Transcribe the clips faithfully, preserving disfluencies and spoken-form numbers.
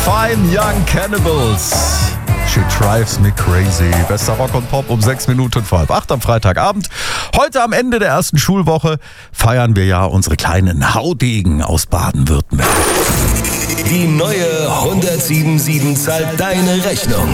Fine Young Cannibals. She drives me crazy. Bester Rock und Pop um sechs Minuten vor halb acht am Freitagabend. Heute am Ende der ersten Schulwoche feiern wir ja unsere kleinen Haudegen aus Baden-Württemberg. Die neue hundertsieben zahlt deine Rechnung.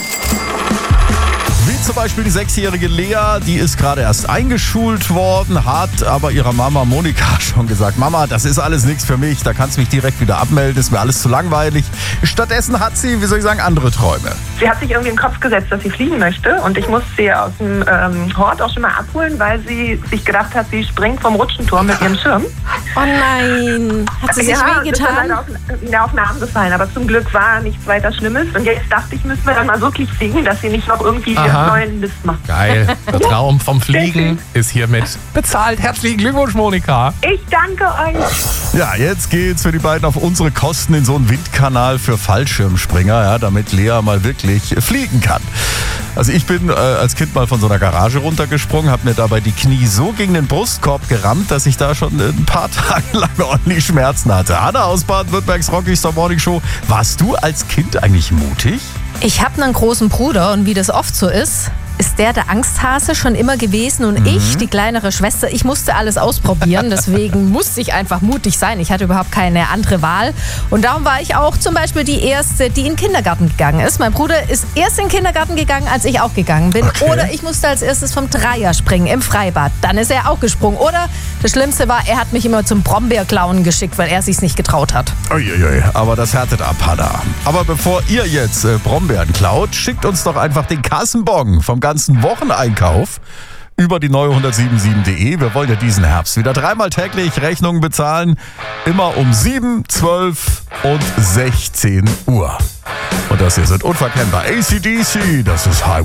Wie zum Beispiel die sechsjährige Lea, die ist gerade erst eingeschult worden, hat aber ihrer Mama Monika schon gesagt, Mama, das ist alles nichts für mich, da kannst du mich direkt wieder abmelden, ist mir alles zu langweilig. Stattdessen hat sie, wie soll ich sagen, andere Träume. Sie hat sich irgendwie in den Kopf gesetzt, dass sie fliegen möchte und ich musste sie aus dem ähm, Hort auch schon mal abholen, weil sie sich gedacht hat, sie springt vom Rutschenturm mit ihrem Schirm. Oh nein, hat sie sich ja, wehgetan? Ja, ist auf, wieder auf den Arm gefallen, aber zum Glück war nichts weiter Schlimmes und jetzt dachte ich, müssen wir dann mal wirklich fliegen, dass sie nicht noch irgendwie Aha. neuen Mist macht. Geil. Der Traum vom Fliegen ist hiermit bezahlt. Herzlichen Glückwunsch, Monika. Ich danke euch. Ja, jetzt geht's für die beiden auf unsere Kosten in so einen Windkanal für Fallschirmspringer, ja, damit Lea mal wirklich fliegen kann. Also ich bin äh, als Kind mal von so einer Garage runtergesprungen, habe mir dabei die Knie so gegen den Brustkorb gerammt, dass ich da schon ein paar Tage lang ordentlich Schmerzen hatte. Anna aus Baden-Württembergs Rocky Morning Show, warst du als Kind eigentlich mutig? Ich habe einen großen Bruder und wie das oft so ist, ist der der Angsthase schon immer gewesen und mhm. ich, die kleinere Schwester, ich musste alles ausprobieren, deswegen musste ich einfach mutig sein. Ich hatte überhaupt keine andere Wahl und darum war ich auch zum Beispiel die Erste, die in den Kindergarten gegangen ist. Mein Bruder ist erst in den Kindergarten gegangen, als ich auch gegangen bin. Okay. Oder ich musste als erstes vom Dreier springen im Freibad. Dann ist er auch gesprungen. Oder das Schlimmste war, er hat mich immer zum Brombeerklauen geschickt, weil er sich's nicht getraut hat. Uiuiui, aber das härtet ab, Hanna. Aber bevor ihr jetzt äh, Brombeeren klaut, schickt uns doch einfach den Kassenbon vom ganzen Wocheneinkauf über die neue hundertsieben punkt sieben punkt de. Wir wollen ja diesen Herbst wieder dreimal täglich Rechnungen bezahlen. Immer um sieben, zwölf und sechzehn Uhr. Und das hier sind unverkennbar A C D C. Das ist Highway.